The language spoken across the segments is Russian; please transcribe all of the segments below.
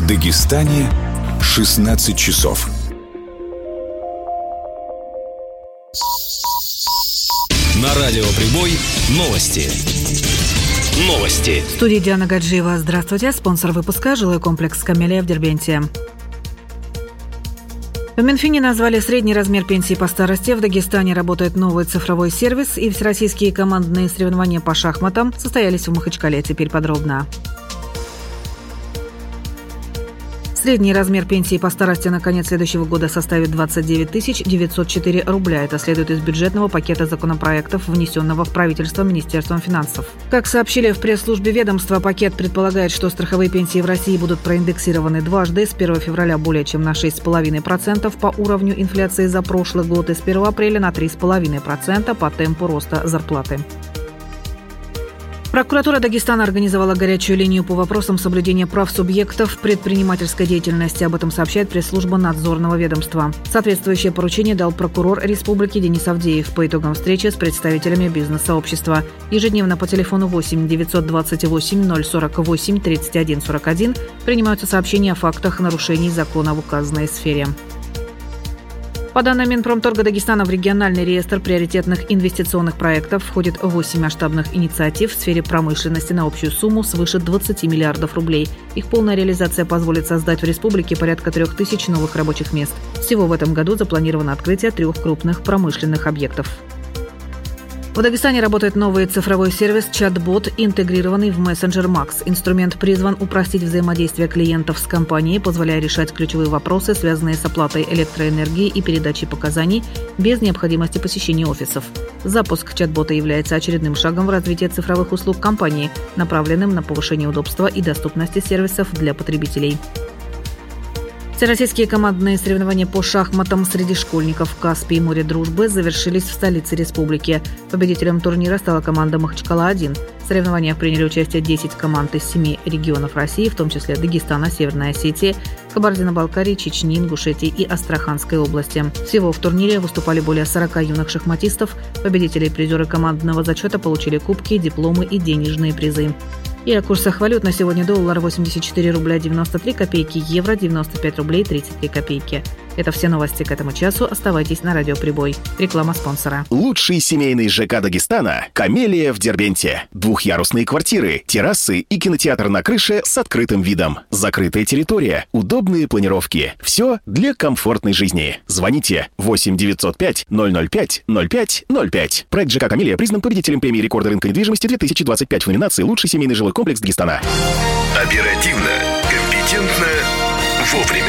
Дагестане 16 часов. На радио «Прибой» новости. В студии Диана Гаджиева. Здравствуйте. Спонсор выпуска – жилой комплекс «Камелия» в Дербенте. В Минфине назвали средний размер пенсии по старости. В Дагестане работает новый цифровой сервис, и всероссийские командные соревнования по шахматам состоялись в Махачкале. Теперь подробно. Средний размер пенсии по старости на конец следующего года составит 29 904 рубля. Это следует из бюджетного пакета законопроектов, внесенного в правительство Министерством финансов. Как сообщили в пресс-службе ведомства, пакет предполагает, что страховые пенсии в России будут проиндексированы дважды: с 1 февраля более чем на 6,5% по уровню инфляции за прошлый год и с 1 апреля на 3,5% по темпу роста зарплаты. Прокуратура Дагестана организовала горячую линию по вопросам соблюдения прав субъектов предпринимательской деятельности. Об этом сообщает пресс-служба надзорного ведомства. Соответствующее поручение дал прокурор республики Денис Авдеев по итогам встречи с представителями бизнес-сообщества. Ежедневно по телефону 8 928 048 31 41 принимаются сообщения о фактах нарушений закона в указанной сфере. По данным Минпромторга Дагестана, в региональный реестр приоритетных инвестиционных проектов входит 8 масштабных инициатив в сфере промышленности на общую сумму свыше 20 миллиардов рублей. Их полная реализация позволит создать в республике порядка 3000 новых рабочих мест. Всего в этом году запланировано открытие 3 крупных промышленных объектов. В Дагестане работает новый цифровой сервис «Чат-бот», интегрированный в мессенджер Макс. Инструмент призван упростить взаимодействие клиентов с компанией, позволяя решать ключевые вопросы, связанные с оплатой электроэнергии и передачей показаний, без необходимости посещения офисов. Запуск чат-бота является очередным шагом в развитии цифровых услуг компании, направленным на повышение удобства и доступности сервисов для потребителей. Всероссийские командные соревнования по шахматам среди школьников «Каспий» и «Море дружбы» завершились в столице республики. Победителем турнира стала команда «Махачкала-1». В соревнованиях приняли участие 10 команд из 7 регионов России, в том числе Дагестана, Северной Осетии, Кабардино-Балкарии, Чечни, Ингушетии и Астраханской области. Всего в турнире выступали более 40 юных шахматистов. Победители и призеры командного зачета получили кубки, дипломы и денежные призы. И о курсах валют на сегодня: доллар 84 рубля 93 копейки, евро 95 рублей 33 копейки. Это все новости к этому часу. Оставайтесь на радио «Прибой». Реклама спонсора. Лучший семейный ЖК Дагестана – «Камелия» в Дербенте. Двухъярусные квартиры, террасы и кинотеатр на крыше с открытым видом. Закрытая территория, удобные планировки. Все для комфортной жизни. Звоните 8 905 005 05 05. Проект ЖК «Камелия» признан победителем премии рекорда рынка недвижимости 2025 в номинации «Лучший семейный жилой комплекс Дагестана». Оперативно, компетентно, вовремя.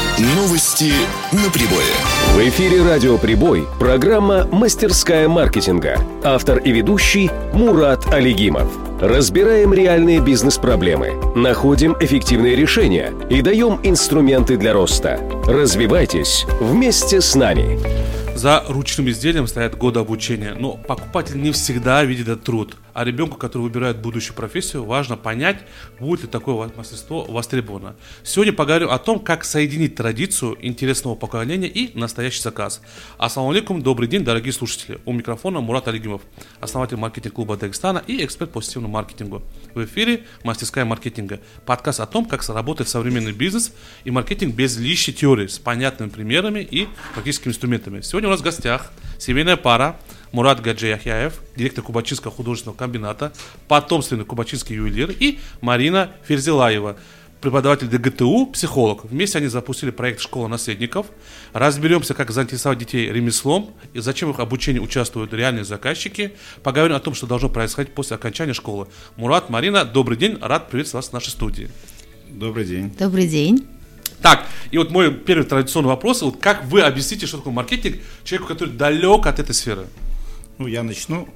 Новости на Прибое. В эфире радио «Прибой» программа «Мастерская маркетинга». Автор и ведущий Мурат Алигимов. Разбираем реальные бизнес-проблемы, находим эффективные решения и даем инструменты для роста. Развивайтесь вместе с нами. За ручным изделием стоят годы обучения, но покупатель не всегда видит этот труд. А ребенку, который выбирает будущую профессию, важно понять, будет ли такое мастерство востребовано. Сегодня поговорим о том, как соединить традицию интересного поколения и настоящий заказ. Ассаламу алейкум, добрый день, дорогие слушатели. У микрофона Мурат Алигимов, основатель маркетинг-клуба Дагестана и эксперт по сетевому маркетингу. В эфире «Мастерская маркетинга». Подкаст о том, как сработает современный бизнес и маркетинг без лишней теории, с понятными примерами и практическими инструментами. Сегодня у нас в гостях семейная пара Мурат Гаджи Яхяев, директор Кубачинского художественного комбината, потомственный кубачинский ювелир, и Марина Ферзилаева, преподаватель ДГТУ, психолог. Вместе они запустили проект «Школа наследников». Разберемся, как заинтересовать детей ремеслом и зачем в их обучении участвуют реальные заказчики. Поговорим о том, что должно происходить после окончания школы. Мурат, Марина, добрый день, рад приветствовать вас в нашей студии. Добрый день. Добрый день. Так, и вот мой первый традиционный вопрос. Вот как вы объясните, что такое маркетинг человеку, который далек от этой сферы? Ну, я начну.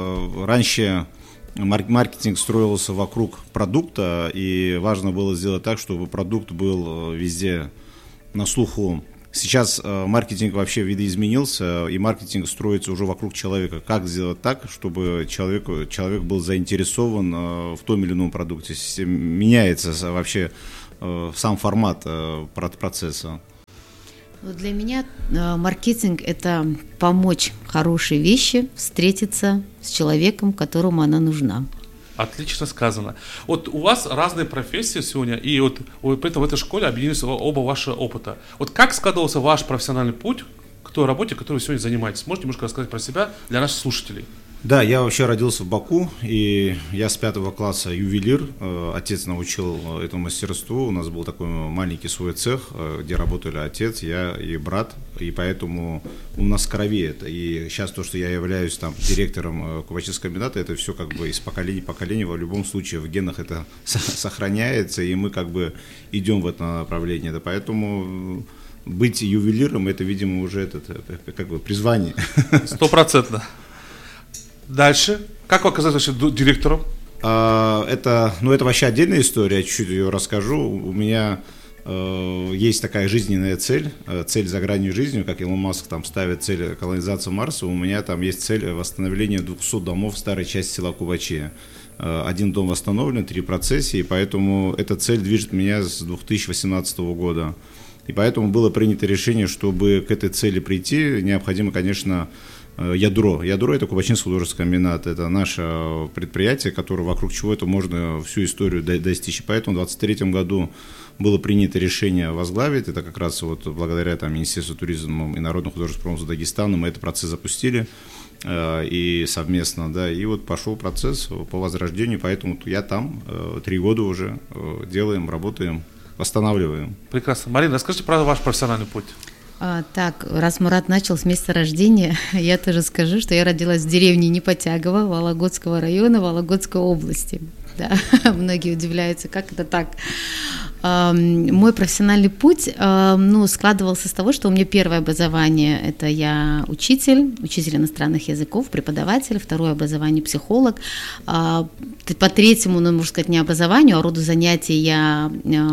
Раньше маркетинг строился вокруг продукта, и важно было сделать так, чтобы продукт был везде на слуху. Сейчас маркетинг вообще видоизменился, и маркетинг строится уже вокруг человека. Как сделать так, чтобы человек был заинтересован в том или ином продукте? Меняется вообще сам формат процесса. Для меня маркетинг – это помочь хорошей вещи встретиться с человеком, которому она нужна. Отлично сказано. Вот у вас разные профессии сегодня, и вот при этом в этой школе объединились оба ваши опыта. Вот как складывался ваш профессиональный путь к той работе, которой вы сегодня занимаетесь? Можете немножко рассказать про себя для наших слушателей? Да, я вообще родился в Баку, и я с 5 класса ювелир. Отец научил этому мастерству. У нас был такой маленький свой цех, где работали отец, я и брат, и поэтому у нас в крови это. И сейчас то, что я являюсь там директором кубочинского комбината, это все как бы из поколения в поколение. В любом случае в генах это сохраняется, и мы как бы идем в это направление. Да, поэтому быть ювелиром, это, видимо, уже как бы призвание. 100%. Дальше. Как вы оказались вообще директором? Это вообще отдельная история, я чуть-чуть ее расскажу. У меня есть такая жизненная цель за гранью жизни, как Илон Маск там ставит цель колонизации Марса. У меня там есть цель восстановления 200 домов в старой части села Кубачи. 1 дом восстановлен, 3 процессии, и поэтому эта цель движет меня с 2018 года. И поэтому было принято решение, чтобы к этой цели прийти, необходимо, конечно, ядро. Ядро – это Кубачинский художественный комбинат. Это наше предприятие, которое, вокруг чего это можно всю историю достичь. И поэтому в 2023 году было принято решение возглавить. Это как раз вот благодаря Министерству туризма и народного художественного промысла Дагестана мы этот процесс запустили и совместно. Да, и вот пошел процесс по возрождению. Поэтому я там 3 года уже делаем, работаем, восстанавливаем. Прекрасно. Марина, расскажите про ваш профессиональный путь. Так, раз Мурат начал с места рождения, я тоже скажу, что я родилась в деревне Непотягово, Вологодского района, Вологодской области. Да, многие удивляются, как это так. Мой профессиональный путь складывался с того, что у меня первое образование – это я учитель иностранных языков, преподаватель, второе образование – психолог. По третьему, можно сказать, не образованию, а роду занятий я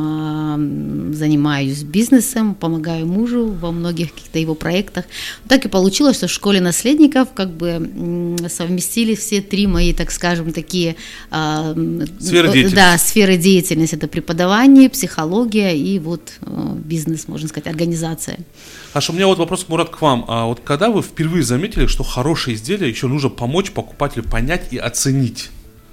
занимаюсь бизнесом, помогаю мужу во многих каких-то его проектах. Так и получилось, что в школе наследников как бы совместили все 3 мои, так скажем, такие сферы деятельности. Да, сферы деятельности – это преподавание, психология и вот бизнес, можно сказать, организация. Хорошо, у меня вот вопрос, Мурат, к вам. А вот когда вы впервые заметили, что хорошее изделие еще нужно помочь покупателю понять и оценить?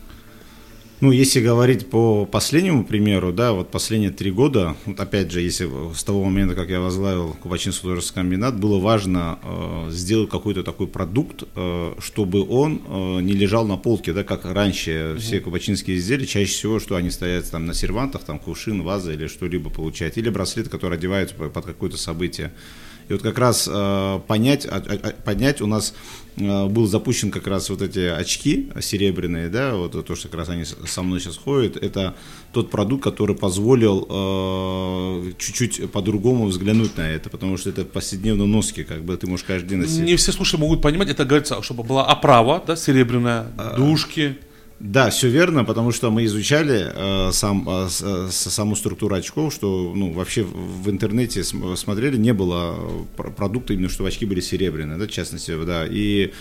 Если говорить по последнему примеру, да, вот последние 3 года, вот опять же, если с того момента, как я возглавил Кубачинский художественный комбинат, было важно сделать какой-то такой продукт, чтобы он не лежал на полке, да, как раньше все кубачинские изделия, чаще всего, что они стоят там на сервантах, там кувшин, ваза или что-либо получать, или браслеты, которые одеваются под какое-то событие. И вот как раз поднять у нас был запущен как раз вот эти очки серебряные, да, вот то, что как раз они со мной сейчас ходят, это тот продукт, который позволил чуть-чуть по-другому взглянуть на это, потому что это повседневные носки, как бы ты можешь каждый день носить. Не все слушатели могут понимать, это говорится, чтобы была оправа, да, серебряная, дужки. Да, все верно, потому что мы изучали саму структуру очков, что вообще в интернете смотрели, не было продукта именно, что очки были серебряные, да, в частности, да, и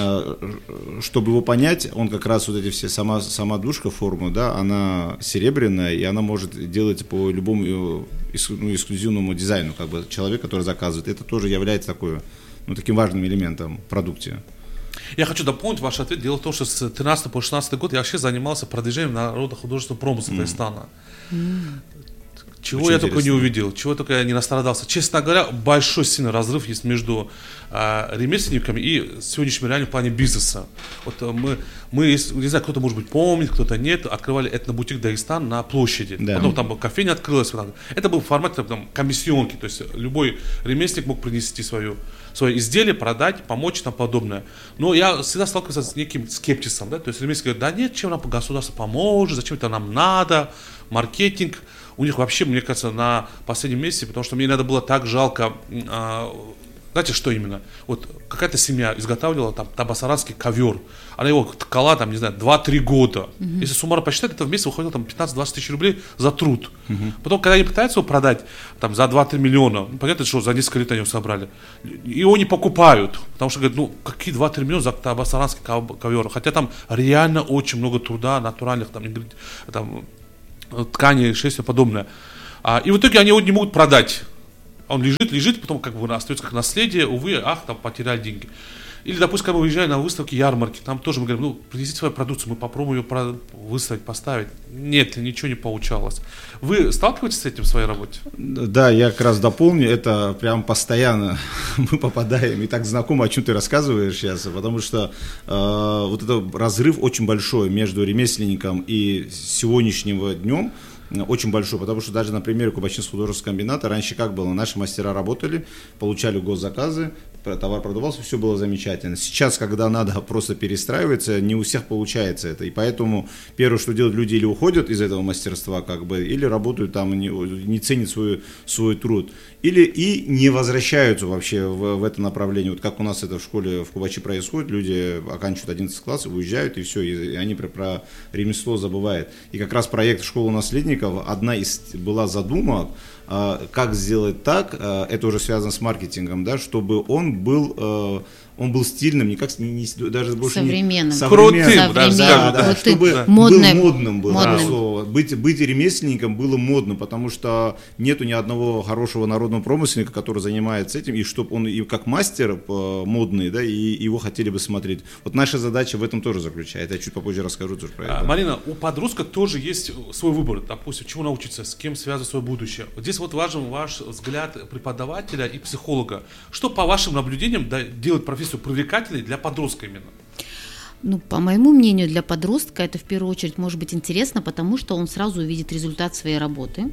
чтобы его понять, он как раз вот эти все, сама дужка, форма, да, она серебряная, и она может делать по любому эксклюзивному дизайну, как бы человек, который заказывает, это тоже является таким важным элементом в продукте. Я хочу дополнить ваш ответ. Дело в том, что с 2013 по 2016 год я вообще занимался продвижением народного художественного промысла Дагестана. Чего очень я только не увидел, чего только я не настрадался. Честно говоря, большой сильный разрыв есть между ремесленниками и сегодняшним реальным в плане бизнеса. Вот мы, не знаю, кто-то, может быть, помнит, кто-то нет, открывали этнобутик Дагестан на площади. Да. Потом там кофейня открылась. Это был формат комиссионки, то есть любой ремесленник мог принести свое изделие, продать, помочь и тому подобное. Но я всегда сталкивался с неким скептисом, да, то есть ремесленник говорит, да нет, чем нам государство поможет, зачем это нам надо, маркетинг. У них вообще, мне кажется, на последнем месте, потому что мне надо было так жалко, знаете, что именно? Вот какая-то семья изготавливала там табасаранский ковер, она его ткала, там, не знаю, 2-3 года. Если суммарно посчитать, это в месяц выходило там 15-20 тысяч рублей за труд. Потом, когда они пытаются его продать там, за 2-3 миллиона, понятно, что за несколько лет они его собрали, его не покупают, потому что говорят, какие 2-3 миллиона за табасаранский ковер, хотя там реально очень много труда, натуральных там ткани, шерсть и подобное. И в итоге они его не могут продать. Он лежит, потом как бы остается как наследие, увы, там потеряли деньги. Или, допустим, когда мы выезжаем на выставки, ярмарки, там тоже мы говорим, принесите свою продукцию, мы попробуем ее выставить, поставить. Нет, ничего не получалось. Вы сталкиваетесь с этим в своей работе? Да, я как раз дополню, это прям постоянно мы попадаем, и так знакомо, о чем ты рассказываешь сейчас, потому что вот этот разрыв очень большой между ремесленником и сегодняшним днем, очень большой, потому что даже на примере Кубачинского художественного комбината раньше как было, наши мастера работали, получали госзаказы, товар продавался, все было замечательно. Сейчас, когда надо просто перестраиваться, не у всех получается это, и поэтому первое, что делают люди, или уходят из этого мастерства, как бы, или работают там, не ценят свой труд, или и не возвращаются вообще в это направление. Вот как у нас это в школе в Кубачи происходит, люди оканчивают 11 класс, уезжают, и все, и они про ремесло забывают. И как раз проект «Школа наследников», одна из была задумок, как сделать так, это уже связано с маркетингом, да, чтобы он был стильным, даже больше современным. Крутым, да, чтобы модным. был модным. Было. Быть ремесленником было модно, потому что нету ни одного хорошего народного промышленника, который занимается этим, и чтобы он и как мастер модный, да, и его хотели бы смотреть. Вот наша задача в этом тоже заключается. Я чуть попозже расскажу тоже про это. Марина, у подростка тоже есть свой выбор, допустим, чему научиться, с кем связать свое будущее. Здесь вот важен ваш взгляд преподавателя и психолога. Что, по вашим наблюдениям, делает профессию привлекательной для подростка именно? По моему мнению, для подростка это в первую очередь может быть интересно, потому что он сразу увидит результат своей работы.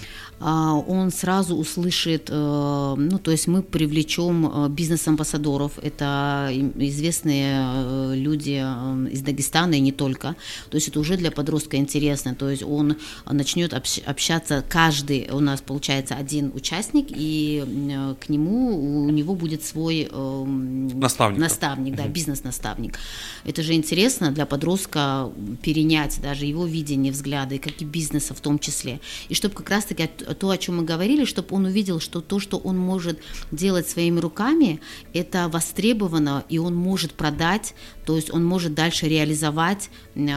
Он сразу услышит, то есть мы привлечем бизнес-амбассадоров, это известные люди из Дагестана и не только, то есть это уже для подростка интересно, то есть он начнет общаться, каждый, у нас получается один участник, и к нему, у него будет свой наставник, да, бизнес-наставник. Это же интересно для подростка перенять даже его видение, взгляды, как и бизнеса в том числе, и чтобы как раз-таки то, о чем мы говорили, чтобы он увидел, что то, что он может делать своими руками, это востребовано, и он может продать, то есть он может дальше реализовать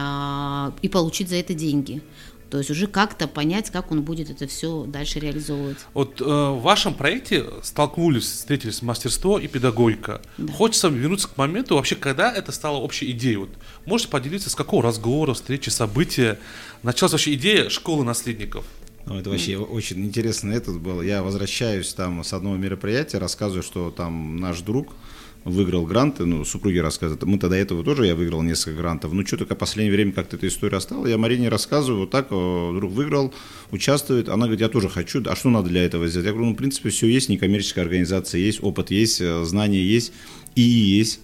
и получить за это деньги. То есть уже как-то понять, как он будет это все дальше реализовывать. Вот в вашем проекте встретились мастерство и педагогика. Да. Хочется вернуться к моменту, вообще, когда это стало общей идеей. Вот, можете поделиться, с какого разговора, встречи, события началась вообще идея школы наследников? Это вообще очень интересно этот был. Я возвращаюсь там с одного мероприятия, рассказываю, что там наш друг выиграл гранты, супруги рассказывают, мы тогда этого тоже, я выиграл несколько грантов, что только в последнее время как-то эта история стала, я Марине рассказываю, вот так, друг выиграл, участвует, она говорит, я тоже хочу, а что надо для этого сделать? Я говорю, в принципе, все есть, некоммерческая организация есть, опыт есть, знания есть, и есть.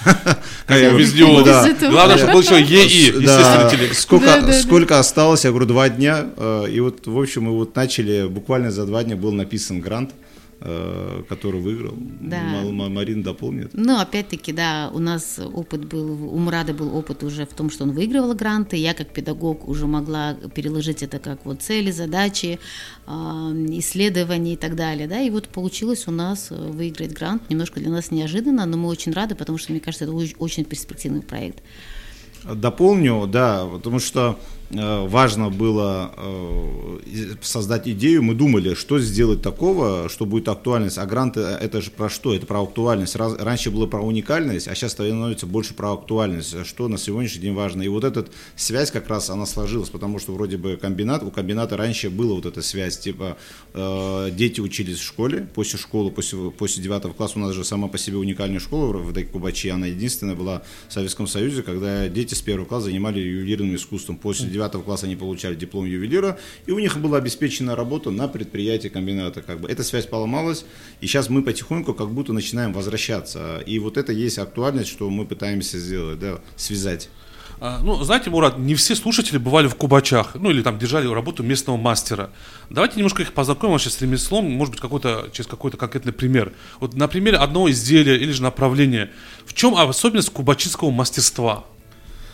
Везде главное, чтобы был еще ЕИ, естественный интеллект. Сколько осталось, я говорю, 2 дня, и вот, в общем, мы вот начали, буквально за 2 дня был написан грант, который выиграл. Да. Марина дополнит. Опять-таки, да, у нас опыт был, у Мурада был опыт уже в том, что он выигрывал гранты, я как педагог уже могла переложить это как вот цели, задачи, исследования и так далее, да, и вот получилось у нас выиграть грант, немножко для нас неожиданно, но мы очень рады, потому что, мне кажется, это очень перспективный проект. Дополню, да, потому что важно было создать идею, мы думали, что сделать такого, что будет актуальность, а гранты это же про что? Это про актуальность. Раньше было про уникальность, а сейчас становится больше про актуальность, что на сегодняшний день важно. И вот эта связь как раз она сложилась, потому что вроде бы у комбината раньше была вот эта связь, типа дети учились в школе, после школы, после 9 класса у нас же сама по себе уникальная школа в Кубачи, она единственная была в Советском Союзе, когда дети с 1 класса занимались ювелирным искусством. После 9 класса они получали диплом ювелира, и у них была обеспечена работа на предприятии комбината. Эта связь поломалась, и сейчас мы потихоньку как будто начинаем возвращаться. И вот это есть актуальность, что мы пытаемся сделать, да, связать. Знаете, Мурат, не все слушатели бывали в Кубачах, или там держали работу местного мастера. Давайте немножко их познакомим вообще с ремеслом, может быть, через какой-то конкретный пример. Вот на примере одного изделия или же направления. В чем особенность кубачинского мастерства?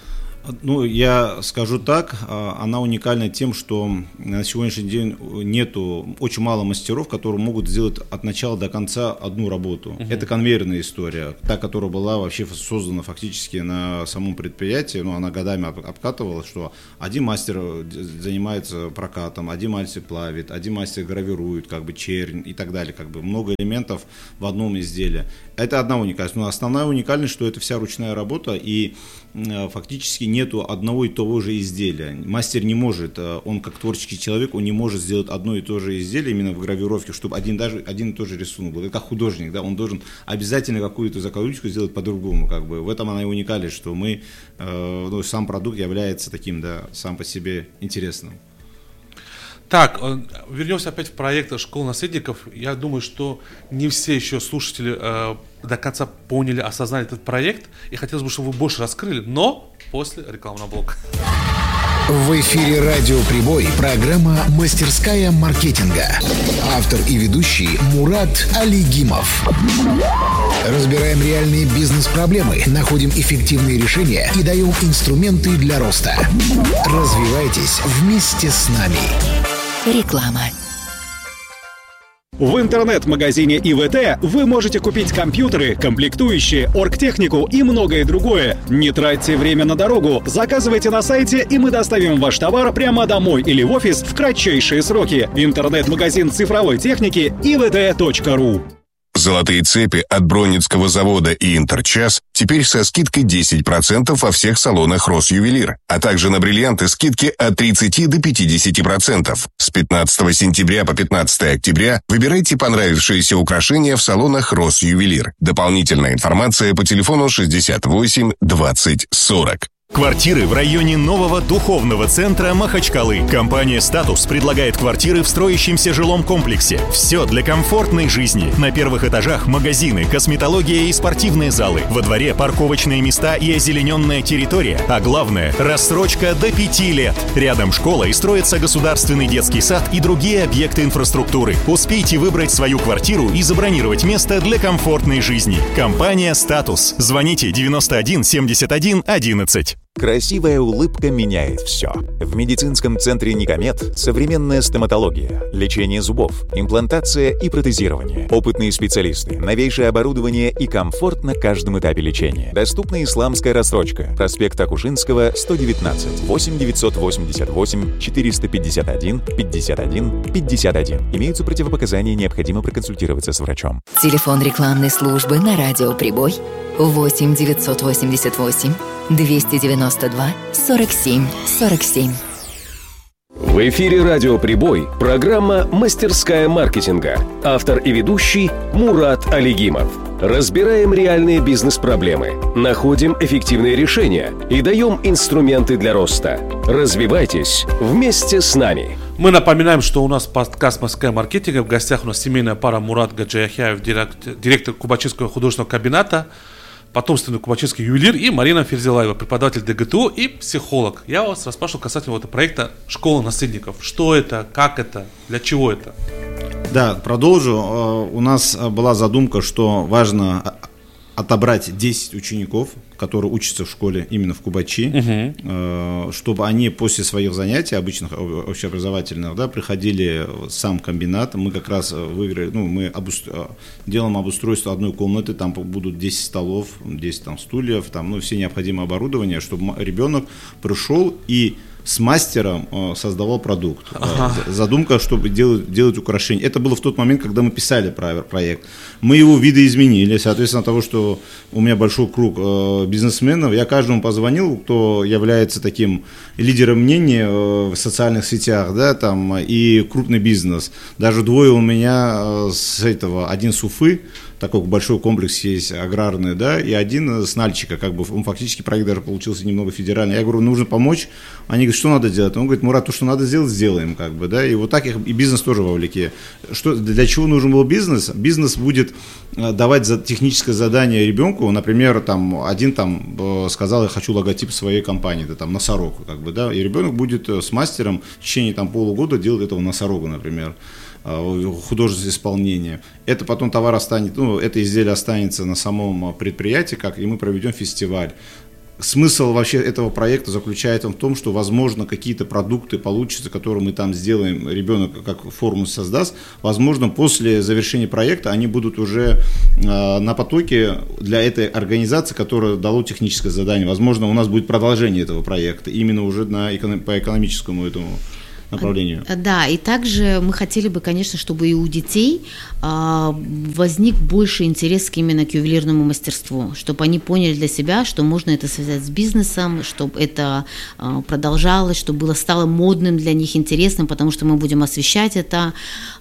Ну, я скажу так, она уникальна тем, что на сегодняшний день очень мало мастеров, которые могут сделать от начала до конца одну работу. Это конвейерная история, та, которая была вообще создана фактически на самом предприятии, но она годами обкатывалась, что один мастер занимается прокатом, один мастер плавит, один мастер гравирует, чернь и так далее, много элементов в одном изделии. Это одна уникальность, но основная уникальность, что это вся ручная работа, и фактически нету одного и того же изделия. Мастер не может, он как творческий человек, он не может сделать одно и то же изделие именно в гравировке, чтобы один и тот же рисунок был. Это как художник, да, он должен обязательно какую-то закорючку сделать по-другому. В этом она и уникальность, что сам продукт является таким, да, сам по себе интересным. Так, вернемся опять в проект «Школа наследников». Я думаю, что не все еще слушатели до конца поняли, осознали этот проект. И хотелось бы, чтобы вы больше раскрыли, но после рекламного блока. В эфире «Радио Прибой» программа «Мастерская маркетинга». Автор и ведущий Мурат Алигимов. Разбираем реальные бизнес-проблемы, находим эффективные решения и даем инструменты для роста. Развивайтесь вместе с нами. Реклама. В интернет-магазине ИВТ вы можете купить компьютеры, комплектующие, оргтехнику и многое другое. Не тратьте время на дорогу, заказывайте на сайте, и мы доставим ваш товар прямо домой или в офис в кратчайшие сроки. Интернет-магазин цифровой техники ivt.ru. Золотые цепи от Бронницкого завода и Интерчас теперь со скидкой 10% во всех салонах Росювелир, а также на бриллианты скидки от 30 до 50%. С 15 сентября по 15 октября выбирайте понравившиеся украшения в салонах Росювелир. Дополнительная информация по телефону 68 20 40. Квартиры в районе нового духовного центра Махачкалы. Компания «Статус» предлагает квартиры в строящемся жилом комплексе. Все для комфортной жизни. На первых этажах магазины, косметология и спортивные залы. Во дворе парковочные места и озелененная территория. А главное – рассрочка до 5 лет. Рядом школа и строится государственный детский сад и другие объекты инфраструктуры. Успейте выбрать свою квартиру и забронировать место для комфортной жизни. Компания «Статус». Звоните 91 71 11. Красивая улыбка меняет все. В медицинском центре «Никомед» современная стоматология, лечение зубов, имплантация и протезирование. Опытные специалисты, новейшее оборудование и комфорт на каждом этапе лечения. Доступна исламская рассрочка. Проспект Акушинского, 119. 8 988 451 51 51. Имеются противопоказания, необходимо проконсультироваться с врачом. Телефон рекламной службы на радио «Прибой» 8 988 292 47 47. В эфире «Радио Прибой» программа «Мастерская маркетинга». Автор и ведущий Мурат Алигимов. Разбираем реальные бизнес-проблемы, находим эффективные решения и даем инструменты для роста. Развивайтесь вместе с нами. Мы напоминаем, что у нас подкаст «Мастерская маркетинга». В гостях у нас семейная пара Мурат Гаджияхяев, директор Кубачинского художественного комбината, потомственный кубачинский ювелир, и Марина Ферзилаева, преподаватель ДГТУ и психолог. Я вас расспрашивал касательно этого проекта «Школа наследников». Что это, как это, для чего это? Да, продолжу. У нас была задумка, что важно отобрать 10 учеников, которые учатся в школе именно в Кубачи, чтобы они после своих занятий, обычных общеобразовательных, да, приходили в сам комбинат. Мы как раз выиграли, мы делаем обустройство одной комнаты, там будут 10 столов, 10 там стульев, там, все необходимое оборудование, чтобы ребенок пришел и с мастером создавал продукт. Задумка, чтобы делать украшения. Это было в тот момент, когда мы писали проект. Мы его видоизменили, соответственно, того, что у меня большой круг бизнесменов, я каждому позвонил, кто является таким лидером мнения в социальных сетях, да, там, и крупный бизнес. Даже двое у меня один с Уфы, такой большой комплекс есть аграрный, да, и один с Нальчика, он фактически проект даже получился немного федеральный. Я говорю, нужно помочь. Они говорят, что надо делать? Он говорит, Мурат, то, что надо сделать, сделаем, да, и вот так их, и бизнес тоже вовлеки. Для чего нужен был бизнес? Бизнес будет давать техническое задание ребенку, например, один сказал, я хочу логотип своей компании, да, носорог, да, и ребенок будет с мастером в течение полугода делать этого носорога, например, художественное исполнение. Это потом товар это изделие останется на самом предприятии, и мы проведем фестиваль. Смысл вообще этого проекта заключается в том, что, возможно, какие-то продукты получатся, которые мы там сделаем, ребенок как форму создаст, возможно, после завершения проекта они будут уже на потоке для этой организации, которая дала техническое задание. Возможно, у нас будет продолжение этого проекта, именно уже по экономическому этому направлению. Да, и также мы хотели бы, конечно, чтобы и у детей возник больше интерес именно к ювелирному мастерству, чтобы они поняли для себя, что можно это связать с бизнесом, чтобы это продолжалось, чтобы стало модным для них, интересным, потому что мы будем освещать это,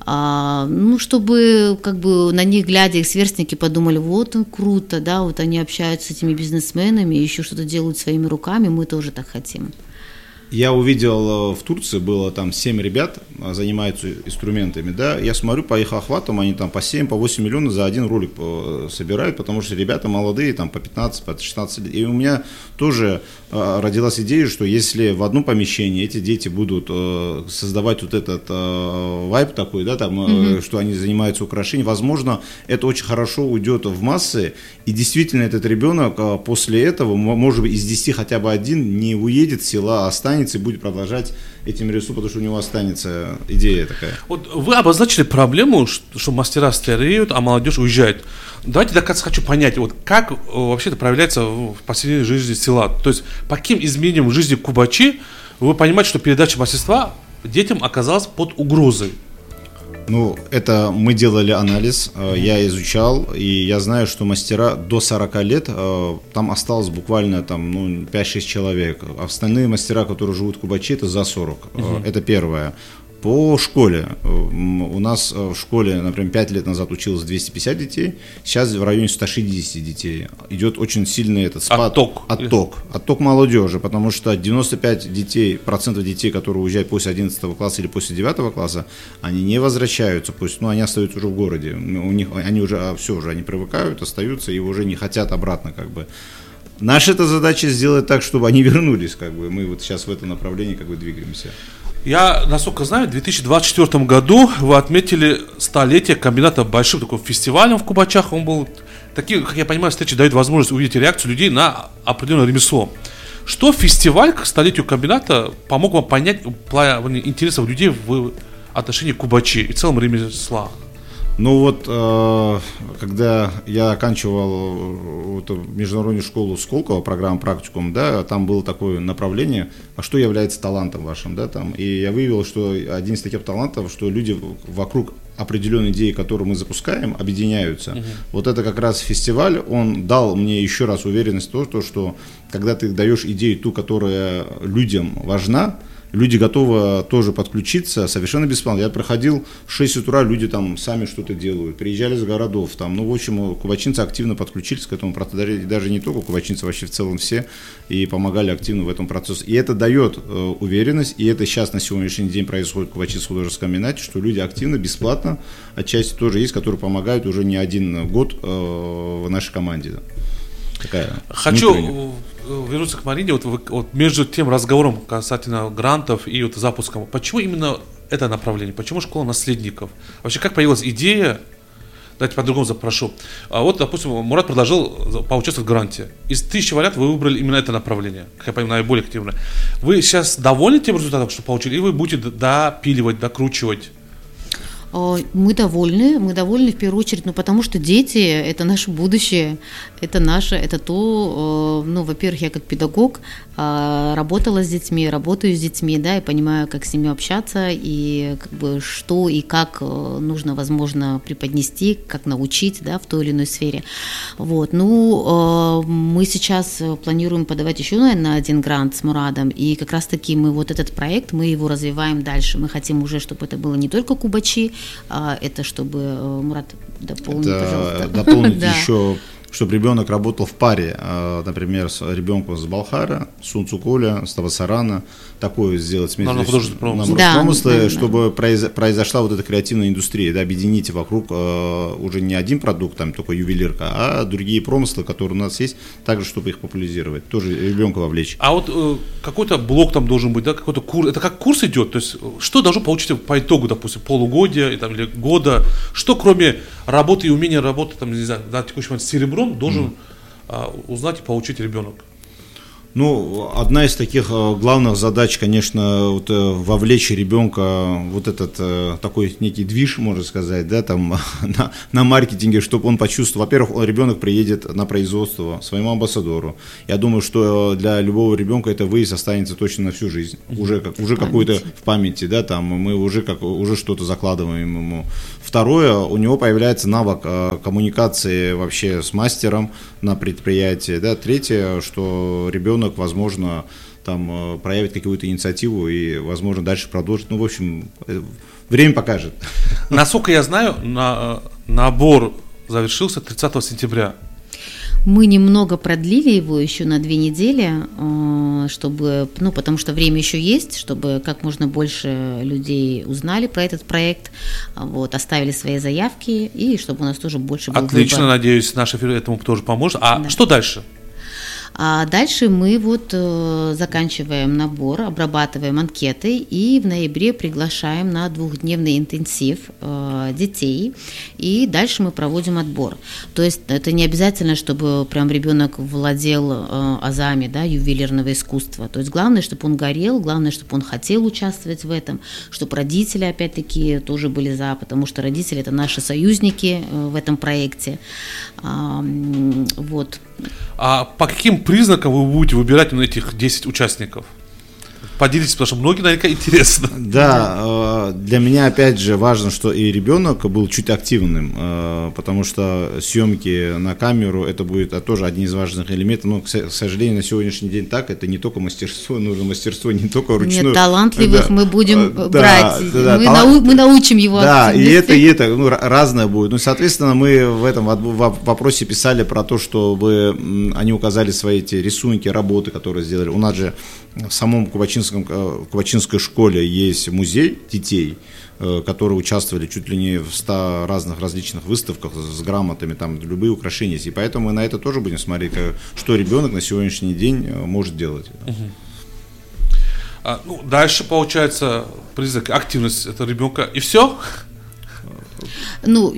чтобы как бы на них глядя, их сверстники подумали, вот круто, да, вот они общаются с этими бизнесменами, еще что-то делают своими руками, мы тоже так хотим. Я увидел в Турции, было там 7 ребят, занимаются инструментами, да, я смотрю по их охватам, они там по 7, по 8 миллионов за один ролик собирают, потому что ребята молодые, там по 15, по 16 лет, и у меня тоже родилась идея, что если в одном помещении эти дети будут создавать вот этот вайб такой, да, там, что они занимаются украшением, возможно, это очень хорошо уйдет в массы, и действительно этот ребенок после этого, может быть, из 10 хотя бы один не уедет с села, а останется и будет продолжать этим рису, потому что у него останется идея такая. Вот вы обозначили проблему, что мастера стареют, а молодежь уезжает. Давайте до конца хочу понять, вот как вообще это проявляется в повседневной жизни села. То есть по каким изменениям в жизни Кубачи вы понимаете, что передача мастерства детям оказалась под угрозой? Ну, это мы делали анализ, я изучал, и я знаю, что мастера до 40 лет, там осталось буквально там, 5-6 человек. Остальные мастера, которые живут в Кубачи, это за 40. Это первое. По школе. У нас в школе, например, 5 лет назад училось 250 детей, сейчас в районе 160 детей. Идет очень сильный этот спад. Отток молодежи, потому что 95% детей, которые уезжают после 11 класса или после 9 класса, они не возвращаются, они остаются уже в городе. У них, они уже они привыкают, остаются и уже не хотят обратно как бы. Наша эта задача сделать так, чтобы они вернулись, как бы. Мы вот сейчас в этом направлении как бы двигаемся. Я, насколько знаю, в 2024 году вы отметили столетие комбината большим таким фестивалем в Кубачах. Он был, такие, как я понимаю, встречи дают возможность увидеть реакцию людей на определенное ремесло. Что фестиваль к столетию комбината помог вам понять плавание интересов людей в отношении Кубачи и в целом ремесла? Ну вот, когда я оканчивал международную школу Сколково, программу практикум, да, там было такое направление, а что является талантом вашим, да, там, и я выявил, что один из таких талантов, что люди вокруг определенной идеи, которую мы запускаем, объединяются. Вот это как раз фестиваль, он дал мне еще раз уверенность в том, что когда ты даешь идею ту, которая людям важна, люди готовы тоже подключиться совершенно бесплатно. Я проходил в 6 утра, люди там сами что-то делают, приезжали из городов, там, в общем, кубачинцы активно подключились к этому процессу, даже не только кубачинцы, вообще в целом все, и помогали активно в этом процессе. И это дает уверенность, и это сейчас на сегодняшний день происходит в Кубачинском художественном комбинате, что люди активно, бесплатно, отчасти тоже есть, которые помогают уже не один год в нашей команде. Хочу вернуться к Марине, вот между тем разговором касательно грантов и вот запуском. Почему именно это направление? Почему школа наследников? Вообще, как появилась идея? Давайте по-другому запрошу. Вот, допустим, Мурат предложил поучаствовать в гранте. Из 1000 вариантов вы выбрали именно это направление, как я понимаю, наиболее активное. Вы сейчас довольны тем результатом, что получили, или вы будете допиливать, докручивать? Мы довольны в первую очередь, потому что дети – это наше будущее, это наше, это то, во-первых, я как педагог работала с детьми, работаю с детьми, да, и понимаю, как с ними общаться, и как бы что и как нужно, возможно, преподнести, как научить, да, в той или иной сфере. Вот, мы сейчас планируем подавать еще, наверное, один грант с Мурадом, и как раз-таки мы вот этот проект, мы его развиваем дальше, мы хотим уже, чтобы это было не только Кубачи, это чтобы, Мурат, дополнить, пожалуйста. Дополнить еще, чтобы ребенок работал в паре, например, с ребенком с Балхара, с Унцуколя, с Тавасарана, такое сделать смесь промысла, чтобы произошла вот эта креативная индустрия, да, объединить вокруг уже не один продукт, там только ювелирка, а другие промыслы, которые у нас есть, также, чтобы их популяризировать, тоже ребенка вовлечь. А вот какой-то блок там должен быть, да, какой-то курс, это как курс идет, то есть что должно получиться по итогу, допустим, полугодия или года, что кроме работы и умения работать, там, не знаю, на текущий момент с серебром должен узнать и получить ребенок? Ну, одна из таких главных задач, конечно, вот, вовлечь ребенка вот этот такой некий движ, можно сказать, да, там на маркетинге, чтобы он почувствовал. Во-первых, ребенок приедет на производство своему амбассадору. Я думаю, что для любого ребенка это выезд останется точно на всю жизнь. Уже какой-то в памяти, да, там мы уже что-то закладываем ему. Второе, у него появляется навык коммуникации вообще с мастером на предприятии, да. Третье, что ребенок, возможно, там проявит какую-то инициативу и, возможно, дальше продолжит. Ну, в общем, время покажет. Насколько я знаю, набор завершился 30 сентября. Мы немного продлили его еще на 2 недели, чтобы, потому что время еще есть, чтобы как можно больше людей узнали про этот проект, вот, оставили свои заявки, и чтобы у нас тоже больше был Отлично, выбор. надеюсь, наш эфир этому тоже поможет. А да. Что дальше? А дальше мы заканчиваем набор, обрабатываем анкеты и в ноябре приглашаем на 2-дневный интенсив детей, и дальше мы проводим отбор. То есть это не обязательно, чтобы прям ребенок владел азами, да, ювелирного искусства. То есть главное, чтобы он горел, главное, чтобы он хотел участвовать в этом, чтобы родители, опять-таки, тоже были за, потому что родители – это наши союзники в этом проекте. Вот. А по каким признакам вы будете выбирать этих 10 участников? Поделитесь, потому что многим наверняка интересно. Да, для меня опять же важно, что и ребенок был чуть активным, потому что съемки на камеру это будет тоже один из важных элементов. Но, к сожалению, на сегодняшний день так, это не только мастерство, нужно мастерство не только ручное. Нет, талантливых мы будем брать, мы научим его. Да, и это разное будет. Ну, соответственно, мы в этом вопросе писали про то, чтобы они указали свои эти рисунки, работы, которые сделали. У нас же в самом Кувачинской школе есть музей детей, которые участвовали чуть ли не в 100 различных выставках с грамотами, там любые украшения есть. И поэтому мы на это тоже будем смотреть, что ребенок на сегодняшний день может делать. Дальше, получается, признак активности этого ребенка, и все? Ну,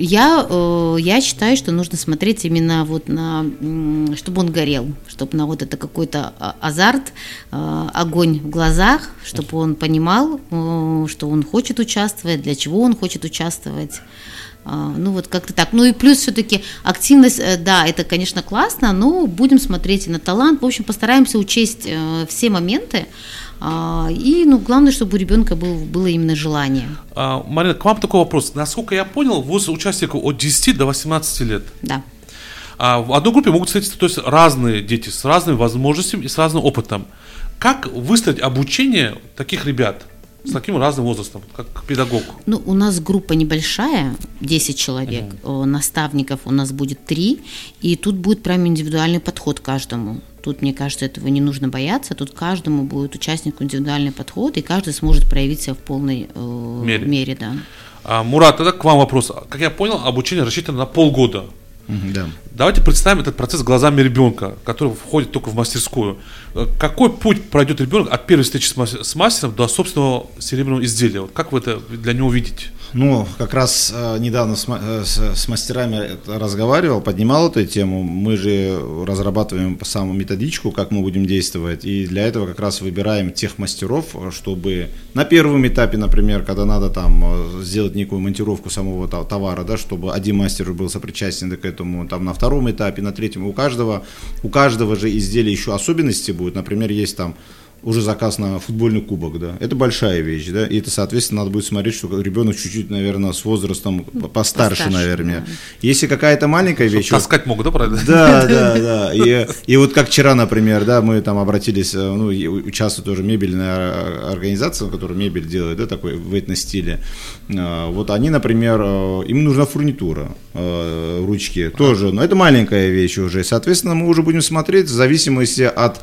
я считаю, что нужно смотреть именно вот на, чтобы он горел, чтобы на вот это какой-то азарт, огонь в глазах, чтобы он понимал, что он хочет участвовать, для чего он хочет участвовать. Ну, вот как-то так. Ну, и плюс все-таки активность, да, это, конечно, классно, но будем смотреть и на талант. В общем, постараемся учесть все моменты. И, главное, чтобы у ребенка было именно желание. Марина, к вам такой вопрос. Насколько я понял, возраст участников от 10 до 18 лет. Да. В одной группе могут встретиться, то есть разные дети с разными возможностями и с разным опытом. Как выстроить обучение таких ребят с таким разным возрастом, как педагог? Ну, у нас группа небольшая, 10 человек, наставников у нас будет 3, и тут будет прям индивидуальный подход каждому. Тут, мне кажется, этого не нужно бояться, тут каждому будет участнику индивидуальный подход, и каждый сможет проявить себя в полной мере, да. Мурат, тогда к вам вопрос. Как я понял, обучение рассчитано на полгода. Да. Давайте представим этот процесс глазами ребенка, который входит только в мастерскую. Какой путь пройдет ребенок от первой встречи с мастером до собственного серебряного изделия? Вот как вы это для него видите? Ну, как раз недавно с мастерами разговаривал, поднимал эту тему. Мы же разрабатываем саму методичку, как мы будем действовать. И для этого как раз выбираем тех мастеров, чтобы на первом этапе, например, когда надо там сделать некую монтировку самого товара, да, чтобы один мастер был сопричастен к этому, там на втором этапе, на третьем. У каждого же изделия еще особенности будут. Например, есть там уже заказ на футбольный кубок, да, это большая вещь, да, и это, соответственно, надо будет смотреть, что ребенок чуть-чуть, наверное, с возрастом постарше, наверное. Да. Если какая-то маленькая вещь... Таскать могут, да, правда? Да. И вот как вчера, например, да, мы там обратились, участвует тоже мебельная организация, которая мебель делает, да, такой в этно-стиле. Вот они, например, им нужна фурнитура, ручки тоже, но это маленькая вещь уже. Соответственно, мы уже будем смотреть в зависимости от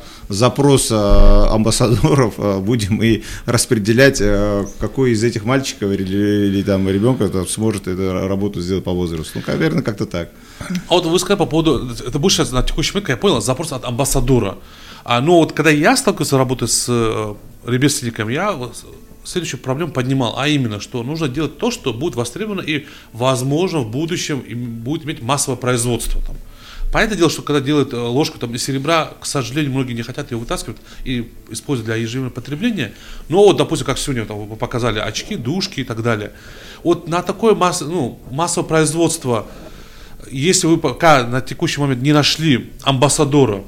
запроса амбассадоров, будем и распределять, какой из этих мальчиков или там ребенка сможет эту работу сделать по возрасту. Ну, наверное, как-то так. А вот вы сказали по поводу, это будет сейчас на текущий момент, как я понял, запрос от амбассадора. Но вот когда я сталкивался работой с ремесленниками, я следующую проблему поднимал, а именно, что нужно делать то, что будет востребовано и, возможно, в будущем будет иметь массовое производство. Там. Понятное дело, что когда делают ложку там, из серебра, к сожалению, многие не хотят ее вытаскивать и использовать для ежедневного потребления. Но вот, допустим, как сегодня там, вы показали очки, душки и так далее. Вот на такое массовое производство, если вы пока на текущий момент не нашли амбассадора,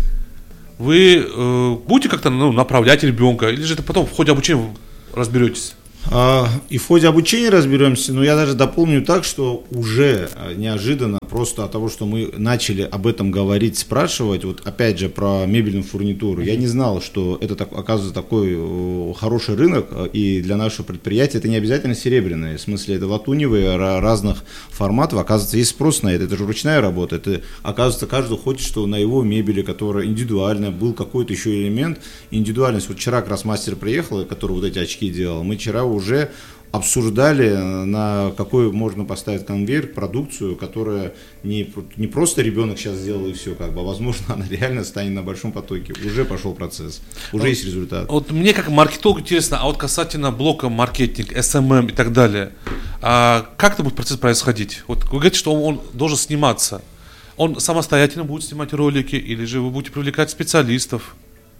вы будете как-то направлять ребенка, или же это потом в ходе обучения разберетесь? И в ходе обучения разберемся, но я даже дополню так, что уже неожиданно, просто от того, что мы начали об этом говорить, спрашивать, вот опять же про мебельную фурнитуру, я не знал, что это оказывается такой хороший рынок, и для нашего предприятия это не обязательно серебряные, в смысле это латуневые разных форматов, оказывается есть спрос на это же ручная работа, это оказывается каждый хочет, что на его мебели, которая индивидуальная, был какой-то еще элемент, индивидуальность. Вот вчера как раз мастер приехал, который вот эти очки делал, мы вчера уже обсуждали, на какой можно поставить конвейер продукцию, которая не просто ребенок сейчас сделал и все, а возможно она реально станет на большом потоке. Уже пошел процесс, уже есть результат. Вот мне как маркетологу интересно, а вот касательно блока маркетинг, SMM и так далее, как это будет процесс происходить? Вот вы говорите, что он должен сниматься. Он самостоятельно будет снимать ролики, или же вы будете привлекать специалистов?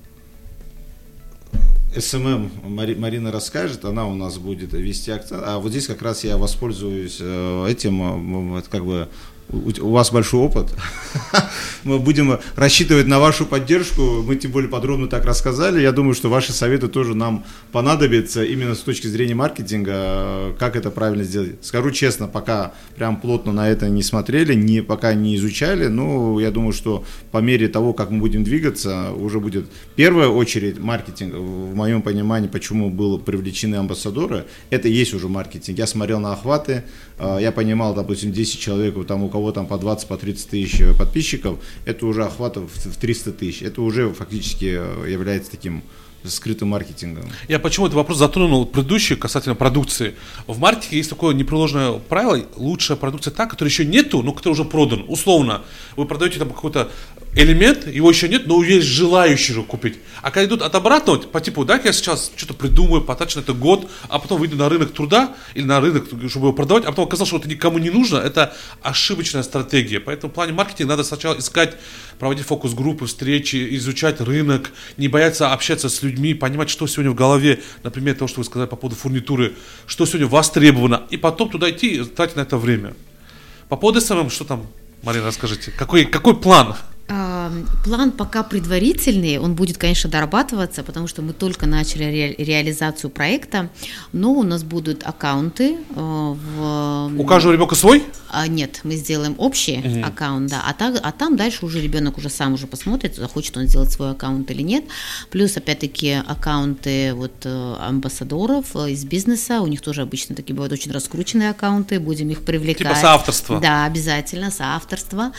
СММ Марина расскажет, она у нас будет вести акцент, а вот здесь как раз я воспользуюсь этим, у вас большой опыт, мы будем рассчитывать на вашу поддержку, мы тем более подробно так рассказали, я думаю, что ваши советы тоже нам понадобятся именно с точки зрения маркетинга, как это правильно сделать. Скажу честно, пока прям плотно на это не смотрели, пока не изучали, но я думаю, что по мере того, как мы будем двигаться, уже будет в первую очередь маркетинг, в моем понимании, почему были привлечены амбассадоры, это и есть уже маркетинг. Я смотрел на охваты, я понимал, допустим, 10 человек, там, у кого там по 20, по 30 тысяч подписчиков, это уже охватов в 300 тысяч, это уже фактически является таким скрытым маркетингом. Я почему этот вопрос затронул предыдущий касательно продукции. В маркетинге есть такое непреложное правило: лучшая продукция та, которой еще нету, но которая уже продан. Условно, вы продаете там какой-то элемент, его еще нет, но есть желающие его купить. А когда идут от обратного, по типу, да, я сейчас что-то придумаю, потрачу на это год, а потом выйду на рынок труда или на рынок, чтобы его продавать, а потом оказалось, что это никому не нужно, это ошибочная стратегия. Поэтому в плане маркетинга надо сначала искать, проводить фокус-группы, встречи, изучать рынок, не бояться общаться с людьми, понимать, что сегодня в голове, например, то, что вы сказали по поводу фурнитуры, что сегодня востребовано, и потом туда идти и тратить на это время. По поводу СММ, что там, Марина, расскажите, какой план? План пока предварительный, он будет, конечно, дорабатываться, потому что мы только начали реализацию проекта, но у нас будут аккаунты. У каждого ребенка свой? Нет, мы сделаем общий аккаунт, да, а там дальше уже ребенок уже сам посмотрит, захочет он сделать свой аккаунт или нет. Плюс, опять-таки, аккаунты амбассадоров из бизнеса, у них тоже обычно такие бывают очень раскрученные аккаунты, будем их привлекать. Типа соавторства? Да, обязательно, соавторство.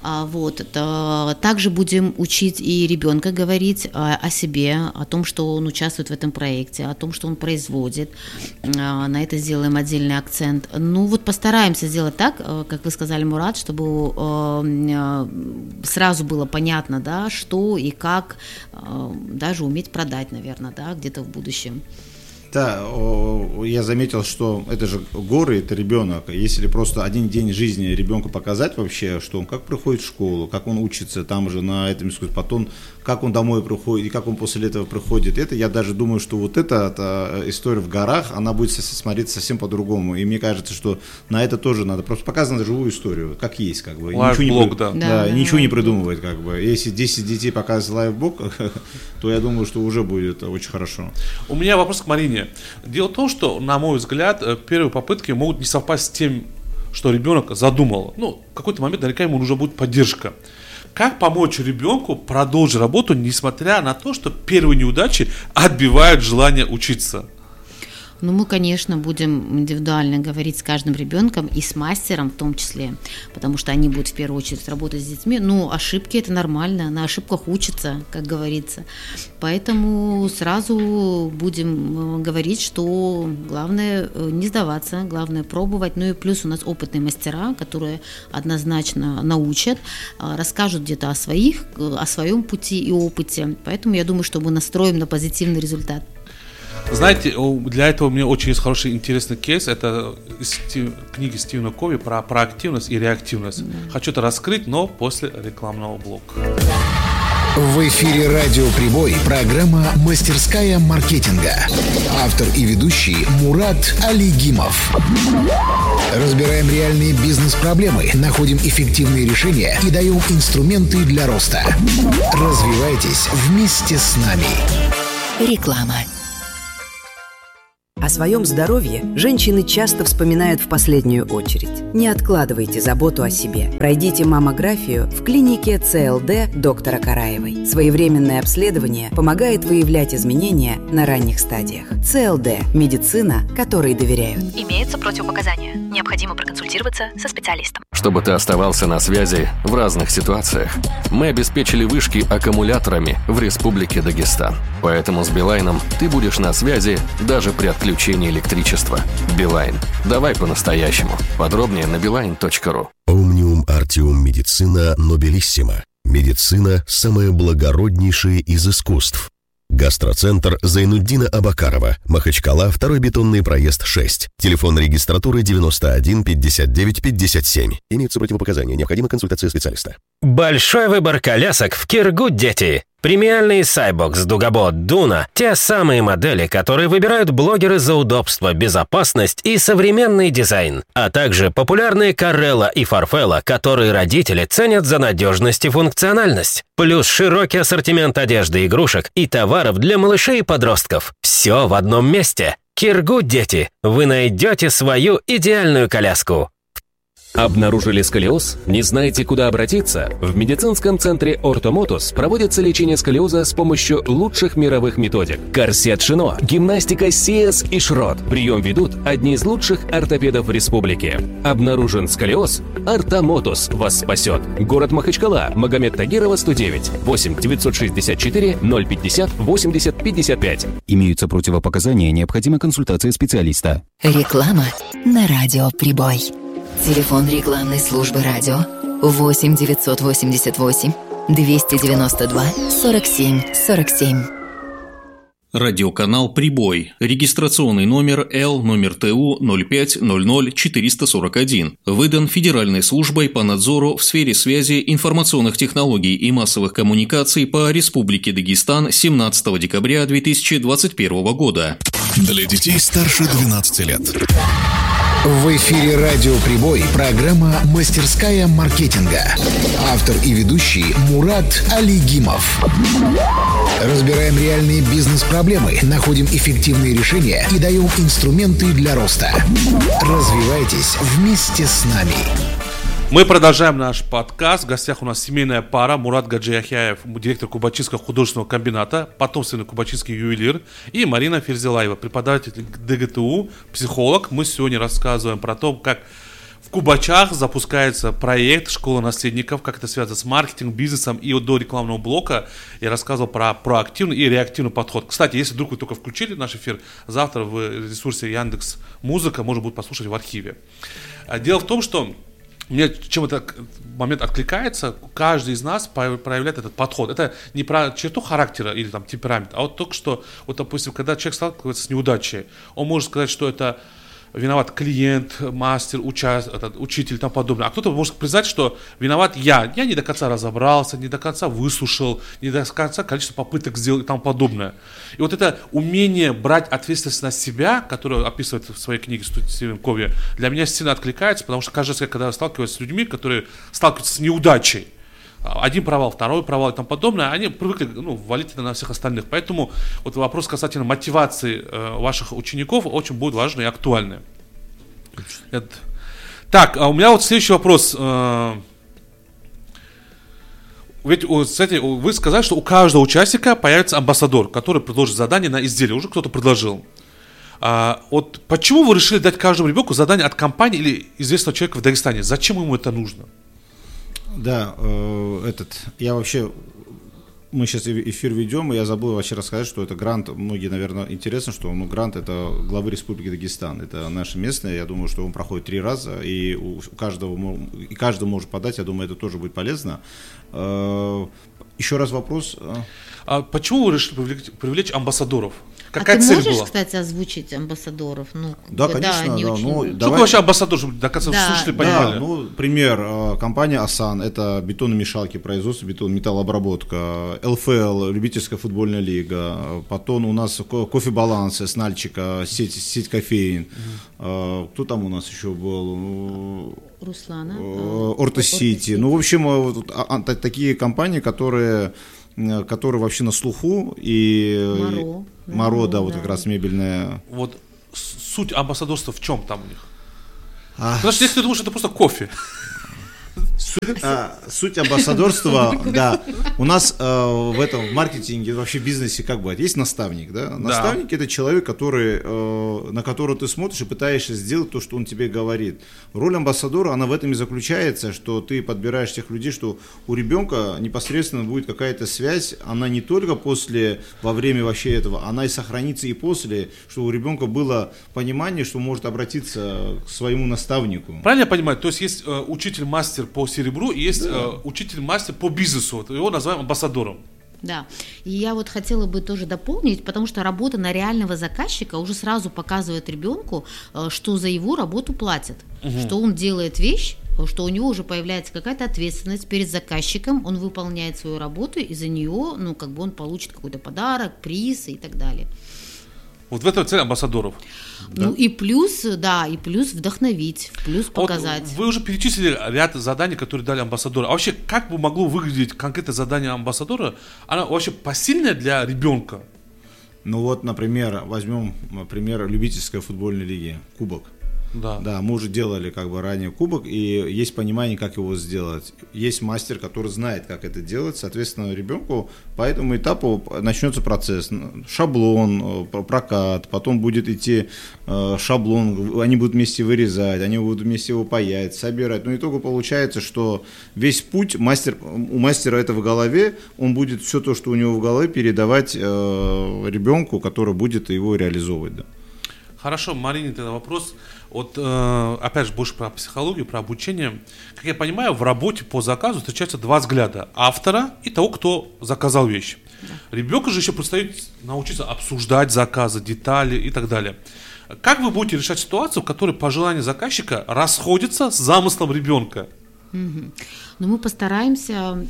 Также будем учить и ребенка говорить о себе, о том, что он участвует в этом проекте, о том, что он производит. На это сделаем отдельный акцент. Постараемся сделать так, как вы сказали, Мурат, чтобы сразу было понятно, да, что и как, даже уметь продать, наверное, да, где-то в будущем. Да, я заметил, что это же горы, это ребенок. Если просто один день жизни ребенку показать вообще, что он как приходит в школу, как он учится там же на этом искусстве, потом как он домой приходит и как он после этого приходит, это я даже думаю, что вот эта история в горах, она будет смотреться совсем по-другому. И мне кажется, что на это тоже надо просто показывать живую историю, как есть, как бы. Лайфблог, ничего не придумывать, как бы. Если 10 детей показывать лайфблог, то я думаю, что уже будет очень хорошо. У меня вопрос к Марине. Дело в том, что, на мой взгляд, первые попытки могут не совпасть с тем, что ребенок задумал. В какой-то момент наверняка ему нужна будет поддержка. Как помочь ребенку продолжить работу, несмотря на то, что первые неудачи отбивают желание учиться? Мы, конечно, будем индивидуально говорить с каждым ребенком и с мастером в том числе, потому что они будут в первую очередь работать с детьми. Ошибки – это нормально, на ошибках учатся, как говорится. Поэтому сразу будем говорить, что главное не сдаваться, главное пробовать. И плюс у нас опытные мастера, которые однозначно научат, расскажут где-то о своем пути и опыте. Поэтому я думаю, что мы настроим на позитивный результат. Знаете, для этого у меня очень есть хороший интересный кейс. Это из книги Стивена Кови про проактивность и реактивность. Хочу это раскрыть, но после рекламного блока. В эфире «Радио Прибой» программа «Мастерская маркетинга». Автор и ведущий Мурат Алигимов. Разбираем реальные бизнес-проблемы, находим эффективные решения и даем инструменты для роста. Развивайтесь вместе с нами. Реклама. О своем здоровье женщины часто вспоминают в последнюю очередь. Не откладывайте заботу о себе. Пройдите маммографию в клинике ЦЛД доктора Караевой. Своевременное обследование помогает выявлять изменения на ранних стадиях. ЦЛД – медицина, которой доверяют. Имеются противопоказания. Необходимо проконсультироваться со специалистом. Чтобы ты оставался на связи в разных ситуациях, мы обеспечили вышки аккумуляторами в Республике Дагестан. Поэтому с Билайном ты будешь на связи даже при отключении электричества. Билайн. Давай по-настоящему. Подробнее на beeline.ru. Omnium Artium Medicina Nobilissima. Медицина – самое благороднейшее из искусств. Гастроцентр Зайнуддина Абакарова, Махачкала, 2-й бетонный проезд 6. Телефон регистратуры 91 59 57. Имеются противопоказания. Необходима консультация специалиста. Большой выбор колясок в Киргуд, дети. Премиальные Cybox, Дугабот, Дуна – те самые модели, которые выбирают блогеры за удобство, безопасность и современный дизайн. А также популярные Карелла и Фарфелла, которые родители ценят за надежность и функциональность. Плюс широкий ассортимент одежды, игрушек и товаров для малышей и подростков. Все в одном месте. Киргуд, дети. Вы найдете свою идеальную коляску. Обнаружили сколиоз? Не знаете, куда обратиться? В медицинском центре Ортомотус проводится лечение сколиоза с помощью лучших мировых методик. Корсет Шино, гимнастика Сиэс и Шрот. Прием ведут одни из лучших ортопедов в республике. Обнаружен сколиоз? Ортомотус вас спасет. Город Махачкала, Магомед Тагирова, 109, 8 964 050 80 55. Имеются противопоказания, необходима консультация специалиста. Реклама на Радио Прибой. Телефон рекламной службы радио 8 988 292 47 47. Радиоканал «Прибой». Регистрационный номер Л, номер ТУ 0500441. Выдан Федеральной службой по надзору в сфере связи, информационных технологий и массовых коммуникаций по Республике Дагестан 17 декабря 2021 года. Для детей старше 12 лет. В эфире «Радио Прибой» программа «Мастерская маркетинга». Автор и ведущий Мурат Алигимов. Разбираем реальные бизнес-проблемы, находим эффективные решения и даем инструменты для роста. Развивайтесь вместе с нами. Мы продолжаем наш подкаст. В гостях у нас семейная пара Мурат Гаджияхяев, директор Кубачинского художественного комбината, потомственный кубачинский ювелир, и Марина Ферзилаева, преподаватель ДГТУ, психолог. Мы сегодня рассказываем про то, как в Кубачах запускается проект «Школа наследников», как это связано с маркетингом, бизнесом. И вот до рекламного блока я рассказывал про проактивный и реактивный подход. Кстати, если вдруг вы только включили наш эфир, завтра в ресурсе Яндекс.Музыка можно будет послушать в архиве. Дело в том, что мне чем этот момент откликается, каждый из нас проявляет этот подход. Это не про черту характера или там темперамент, а вот только что, вот допустим, когда человек сталкивается с неудачей, он может сказать, что это виноват клиент, мастер, учитель и тому подобное. А кто-то может признать, что виноват я. Я не до конца разобрался, не до конца выслушал, не до конца количество попыток сделал и тому подобное. И вот это умение брать ответственность на себя, которое описывает в своей книге Стивен Кови, для меня сильно откликается, потому что каждый раз, когда я сталкиваюсь с людьми, которые сталкиваются с неудачей, один провал, второй провал и тому подобное, они привыкли валить это на всех остальных. Поэтому вот вопрос касательно мотивации ваших учеников очень будет важный и актуальный. Так, а у меня вот следующий вопрос. Ведь, кстати, вы сказали, что у каждого участника появится амбассадор, который предложит задание на изделие. Уже кто-то предложил. Вот почему вы решили дать каждому ребенку задание от компании или известного человека в Дагестане? Зачем ему это нужно? Да, мы сейчас эфир ведем, и я забыл вообще рассказать, что это грант, многие, наверное, интересно, что грант это главы Республики Дагестан, это наше местное, я думаю, что он проходит 3 раза, и каждый может подать, я думаю, это тоже будет полезно. Еще раз вопрос. А почему вы решили привлечь амбассадоров? Какая ты цель можешь, была? кстати, озвучить амбассадоров? Да, конечно. Они да, очень... ну, Сколько вообще амбассадор, чтобы до конца слушатели понимали? Да, ну, пример. Компания «Асан» — это бетономешалки, производство металлообработка. ЛФЛ — любительская футбольная лига. Потом у нас кофе-баланс с Нальчика, сеть кофеин. Кто там у нас еще был? Руслана. Орто-Сити. Ну, в общем, такие компании, которые вообще на слуху. И Моро, да, вот как раз мебельная. Вот суть амбассадорства в чем там у них? Потому что если ты думаешь, это просто кофе. Суть амбассадорства, да. У нас в этом маркетинге, вообще в бизнесе как бывает, есть наставник, да? Наставник — это человек, на которого ты смотришь и пытаешься сделать то, что он тебе говорит. Роль амбассадора, она в этом и заключается, что ты подбираешь тех людей, что у ребенка непосредственно будет какая-то связь, она не только во время вообще этого, она и сохранится и после, что у ребенка было понимание, что может обратиться к своему наставнику. Правильно я понимаю? То есть есть учитель-мастер по серебру, и есть учитель-мастер по бизнесу. Вот его называем амбассадором. Да, и я вот хотела бы тоже дополнить, потому что работа на реального заказчика уже сразу показывает ребенку, что за его работу платят, что он делает вещь, что у него уже появляется какая-то ответственность перед заказчиком, он выполняет свою работу, и за нее, он получит какой-то подарок, приз и так далее. Вот в этом цель амбассадоров. Ну и плюс вдохновить, плюс показать. Вот вы уже перечислили ряд заданий, которые дали амбассадоры. А вообще, как бы могло выглядеть конкретное задание амбассадора? Оно вообще посильное для ребенка? Ну вот, например, возьмем пример любительской футбольной лиги, кубок. Да, мы уже делали ранее кубок, и есть понимание, как его сделать. Есть мастер, который знает, как это делать. Соответственно, ребенку по этому этапу начнется процесс. Шаблон, прокат, потом будет идти шаблон, они будут вместе вырезать, они будут вместе его паять, собирать. Но итогу получается, что весь путь у мастера это в голове, он будет все то, что у него в голове, передавать ребенку, который будет его реализовывать. Да. Хорошо, Марине, тогда вопрос. Вот, опять же, больше про психологию, про обучение. Как я понимаю, в работе по заказу встречаются два взгляда: автора и того, кто заказал вещь. Да. Ребенку же еще предстоит научиться обсуждать заказы, детали и так далее. Как вы будете решать ситуацию, в которой пожелания заказчика расходятся с замыслом ребенка? Но мы постараемся,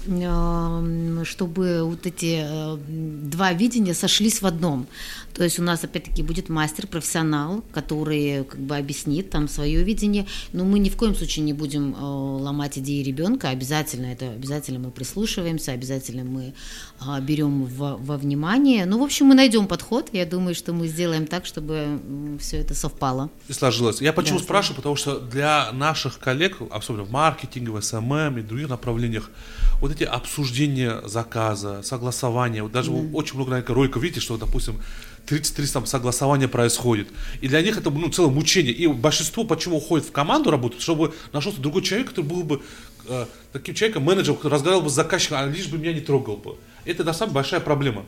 чтобы вот эти два видения сошлись в одном. То есть у нас опять-таки будет мастер, профессионал, который объяснит там свое видение. Но мы ни в коем случае не будем ломать идеи ребенка. Обязательно мы прислушиваемся, обязательно мы берем во внимание. Ну, в общем, мы найдем подход. Я думаю, что мы сделаем так, чтобы все это совпало. И сложилось. Я почему спрашиваю? Потому что для наших коллег, особенно в маркетинге, в СММ и других направлениях, вот эти обсуждения заказа, согласования, вот даже очень много роликов, видите, что, допустим, 33 там согласования происходит. И для них это целое мучение. И большинство почему уходит в команду работать, чтобы нашелся другой человек, который был бы таким человеком, менеджером, который разговаривал бы с заказчиком, а лишь бы меня не трогал бы. Это на самом деле большая проблема.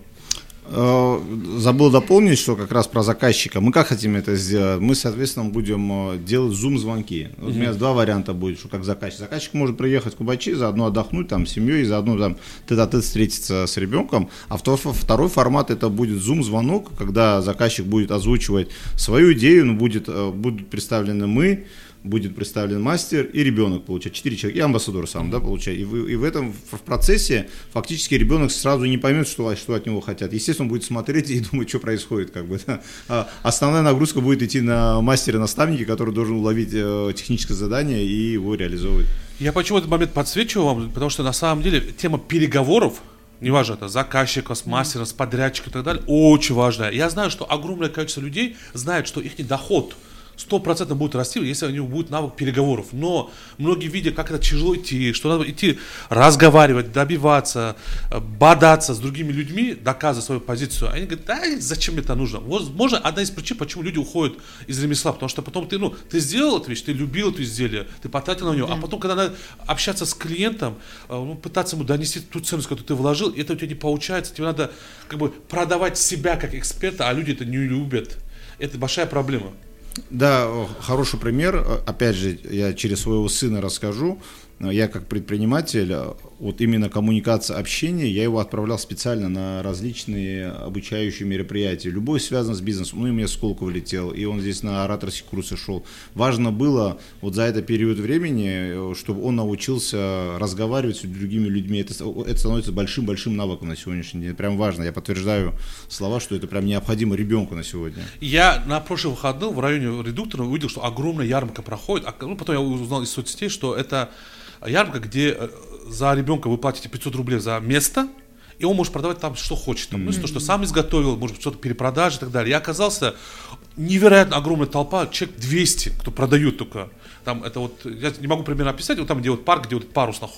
Забыл дополнить, что как раз про заказчика. Мы как хотим это сделать? Мы, соответственно, будем делать зум-звонки. У меня два варианта будет, что как заказчик. Заказчик может приехать в Кубачи, заодно отдохнуть там с семьей, заодно там тет-а-тет встретиться с ребенком. А второй формат — это будет зум-звонок, когда заказчик будет озвучивать свою идею, будут представлены мы, будет представлен мастер и ребенок, получается, 4 человека, и амбассадор сам, получается. И в этом в процессе фактически ребенок сразу не поймет, что от него хотят. Естественно, он будет смотреть и думать, что происходит. Да. Основная нагрузка будет идти на мастера-наставника, который должен уловить техническое задание и его реализовывать. Я почему этот момент подсвечиваю вам, потому что на самом деле тема переговоров, неважно, это заказчика, с мастером, с подрядчиком и так далее, очень важная. Я знаю, что огромное количество людей знает, что их доход 100% будет расти, если у него будет навык переговоров. Но многие видят, как это тяжело идти, что надо идти разговаривать, добиваться, бодаться с другими людьми, доказывать свою позицию. Они говорят, да, зачем это нужно? Возможно, одна из причин, почему люди уходят из ремесла, потому что потом ты сделал эту вещь, ты любил это изделие, ты потратил на него, а потом, когда надо общаться с клиентом, пытаться ему донести ту ценность, которую ты вложил, это у тебя не получается, тебе надо продавать себя как эксперта, а люди это не любят. Это большая проблема. Да, хороший пример. Опять же, я через своего сына расскажу. Я как предприниматель вот именно коммуникация, общение, я его отправлял специально на различные обучающие мероприятия. Любой связан с бизнесом. Ну, и мне Сколково летел, и он здесь на ораторские курсы шел. Важно было вот за этот период времени, чтобы он научился разговаривать с другими людьми. Это становится большим-большим навыком на сегодняшний день. Это прям важно. Я подтверждаю слова, что это прям необходимо ребенку на сегодня. Я на прошлых выходных в районе редуктора увидел, что огромная ярмарка проходит. Потом я узнал из соцсетей, что это ярмарка, где за ребенка вы платите 500 рублей за место, и он может продавать там, что хочет. Там, то, что сам изготовил, может быть, что-то перепродажи и так далее. Я оказался, невероятно огромная толпа, человек 200, кто продает только. Там это вот, я не могу примерно описать, вот там, где вот парк, где вот парус находится.